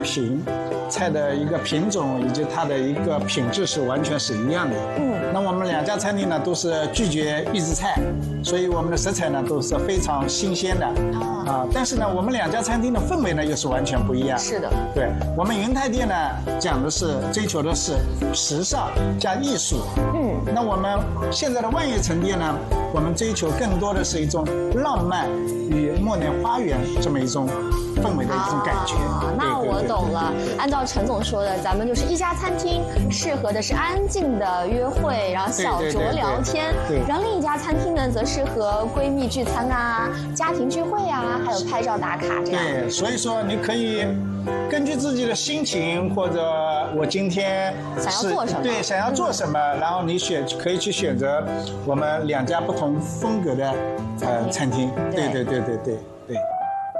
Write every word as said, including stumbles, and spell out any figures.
品、菜的一个品种以及它的一个品质是完全是一样的。嗯，那我们两家餐厅呢都是拒绝预制菜，所以我们的食材呢都是非常新鲜的。啊，但是呢，我们两家餐厅的氛围呢又是完全不一样。 是的， 对我们云泰店呢讲的是追求的是时尚加艺术。嗯，那我们现在的万悦城店呢，我们追求更多的是一种浪漫与莫年花园这么一种氛围的一种感觉。 啊，那我懂了。按照陈总说的，咱们就是一家餐厅，适合的是安静的约会，然后小酌聊天；然后另一家餐厅呢，则适合闺蜜聚餐啊、家庭聚会啊，还有拍照打卡这样。 对，所以说你可以根据自己的心情，或者我今天想要做什么， 对，想要做什么，嗯、然后你选可以去选择我们两家不同风格的呃餐厅。对对对对对。